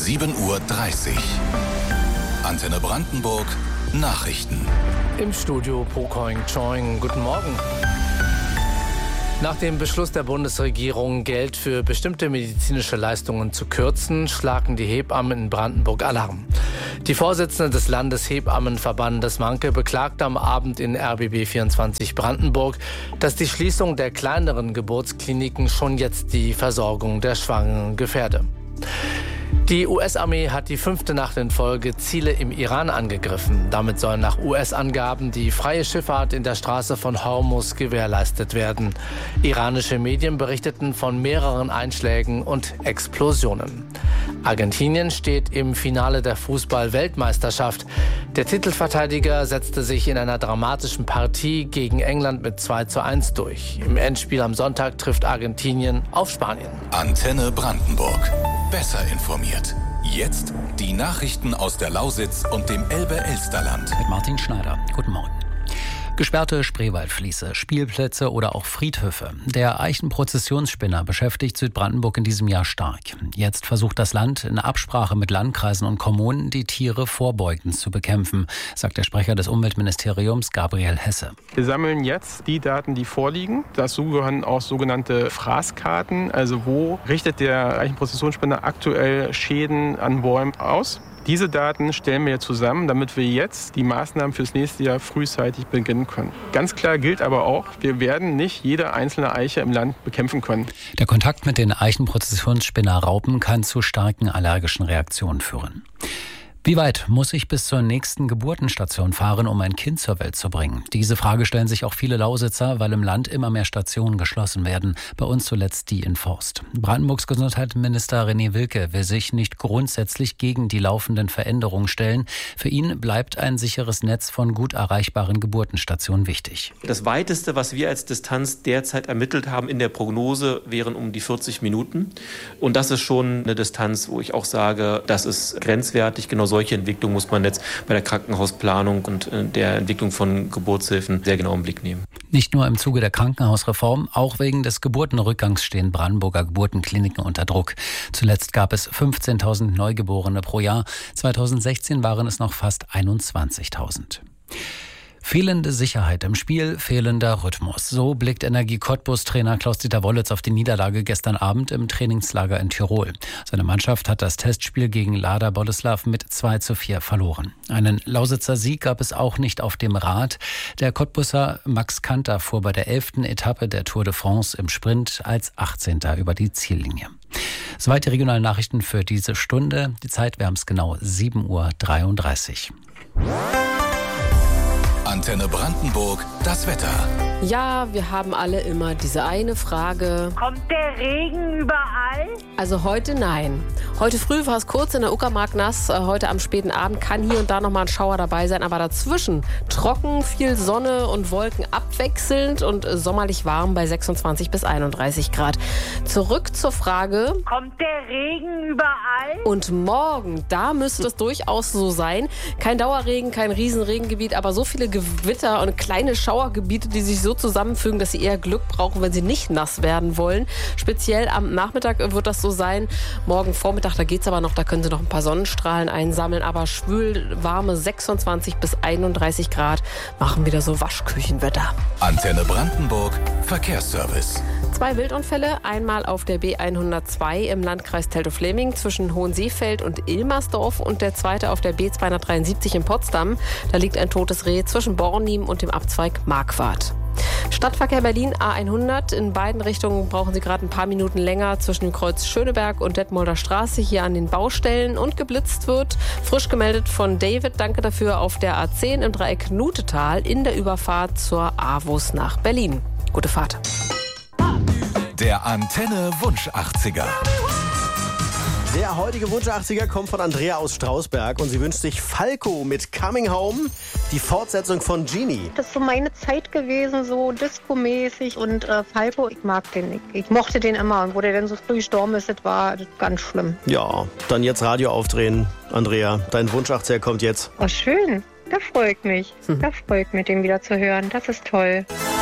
7:30 Uhr. Antenne Brandenburg Nachrichten. Im Studio Pokoing Choing. Guten Morgen. Nach dem Beschluss der Bundesregierung, Geld für bestimmte medizinische Leistungen zu kürzen, schlagen die Hebammen in Brandenburg Alarm. Die Vorsitzende des Landeshebammenverbandes Manke beklagte am Abend in RBB 24 Brandenburg, dass die Schließung der kleineren Geburtskliniken schon jetzt die Versorgung der Schwangeren gefährde. Die US-Armee hat die 5. Nacht in Folge Ziele im Iran angegriffen. Damit soll nach US-Angaben die freie Schifffahrt in der Straße von Hormuz gewährleistet werden. Iranische Medien berichteten von mehreren Einschlägen und Explosionen. Argentinien steht im Finale der Fußball-Weltmeisterschaft. Der Titelverteidiger setzte sich in einer dramatischen Partie gegen England mit 2:1 durch. Im Endspiel am Sonntag trifft Argentinien auf Spanien. Antenne Brandenburg. Besser informiert. Jetzt die Nachrichten aus der Lausitz und dem Elbe-Elsterland. Mit Martin Schneider. Guten Morgen. Gesperrte Spreewaldfließe, Spielplätze oder auch Friedhöfe. Der Eichenprozessionsspinner beschäftigt Südbrandenburg in diesem Jahr stark. Jetzt versucht das Land in Absprache mit Landkreisen und Kommunen, die Tiere vorbeugend zu bekämpfen, sagt der Sprecher des Umweltministeriums Gabriel Hesse. Wir sammeln jetzt die Daten, die vorliegen. Dazu gehören auch sogenannte Fraßkarten. Also wo richtet der Eichenprozessionsspinner aktuell Schäden an Bäumen aus? Diese Daten stellen wir jetzt zusammen, damit wir jetzt die Maßnahmen fürs nächste Jahr frühzeitig beginnen können. Ganz klar gilt aber auch, wir werden nicht jede einzelne Eiche im Land bekämpfen können. Der Kontakt mit den Eichenprozessionsspinnerraupen kann zu starken allergischen Reaktionen führen. Wie weit muss ich bis zur nächsten Geburtenstation fahren, um ein Kind zur Welt zu bringen? Diese Frage stellen sich auch viele Lausitzer, weil im Land immer mehr Stationen geschlossen werden. Bei uns zuletzt die in Forst. Brandenburgs Gesundheitsminister René Wilke will sich nicht grundsätzlich gegen die laufenden Veränderungen stellen. Für ihn bleibt ein sicheres Netz von gut erreichbaren Geburtenstationen wichtig. Das Weiteste, was wir als Distanz derzeit ermittelt haben in der Prognose, wären um die 40 Minuten. Und das ist schon eine Distanz, wo ich auch sage, das ist grenzwertig. Genau solche Entwicklung muss man jetzt bei der Krankenhausplanung und der Entwicklung von Geburtshilfen sehr genau im Blick nehmen. Nicht nur im Zuge der Krankenhausreform, auch wegen des Geburtenrückgangs stehen Brandenburger Geburtenkliniken unter Druck. Zuletzt gab es 15.000 Neugeborene pro Jahr. 2016 waren es noch fast 21.000. Fehlende Sicherheit im Spiel, fehlender Rhythmus. So blickt Energie Cottbus-Trainer Klaus-Dieter Wollitz auf die Niederlage gestern Abend im Trainingslager in Tirol. Seine Mannschaft hat das Testspiel gegen Lada Boleslav mit 2:4 verloren. Einen Lausitzer Sieg gab es auch nicht auf dem Rad. Der Cottbusser Max Kanter fuhr bei der 11. Etappe der Tour de France im Sprint als 18. über die Ziellinie. Soweit die regionalen Nachrichten für diese Stunde. Die Zeit, wir haben es genau 7:33 Uhr. Antenne Brandenburg, das Wetter. Ja, wir haben alle immer diese eine Frage. Kommt der Regen überall? Also heute nein. Heute früh war es kurz in der Uckermark nass. Heute am späten Abend kann hier und da noch mal ein Schauer dabei sein. Aber dazwischen trocken, viel Sonne und Wolken abwechselnd und sommerlich warm bei 26 bis 31 Grad. Zurück zur Frage. Kommt der Regen überall? Und morgen, da müsste es durchaus so sein. Kein Dauerregen, kein Riesenregengebiet, aber so viele Gewitter und kleine Schauergebiete, die sich so zusammenfügen, dass sie eher Glück brauchen, wenn sie nicht nass werden wollen. Speziell am Nachmittag wird das so sein. Morgen Vormittag, da geht's aber noch, da können Sie noch ein paar Sonnenstrahlen einsammeln. Aber schwül warme 26 bis 31 Grad machen wieder so Waschküchenwetter. Antenne Brandenburg, Verkehrsservice. 2 Wildunfälle, einmal auf der B102 im Landkreis Teltow-Fläming zwischen Hohenseefeld und Ilmersdorf und der zweite auf der B273 in Potsdam. Da liegt ein totes Reh zwischen Bornim und dem Abzweig Marquardt. Stadtverkehr Berlin A100. In beiden Richtungen brauchen Sie gerade ein paar Minuten länger zwischen dem Kreuz Schöneberg und Detmolder Straße hier an den Baustellen und geblitzt wird. Frisch gemeldet von David. Danke dafür auf der A10 im Dreieck Nutetal in der Überfahrt zur AWUS nach Berlin. Gute Fahrt. Der Antenne Wunsch 80er. Der heutige Wunsch 80er kommt von Andrea aus Strausberg und sie wünscht sich Falco mit Coming Home, die Fortsetzung von Genie. Das ist so meine Zeit gewesen, so disco-mäßig und Falco, ich mag den nicht. Ich mochte den immer und wo der dann so früh gestorben ist, das war ganz schlimm. Ja, dann jetzt Radio aufdrehen. Andrea, dein Wunsch 80er kommt jetzt. Oh, schön. Das freut mich. Das freut mich, den wieder zu hören. Das ist toll.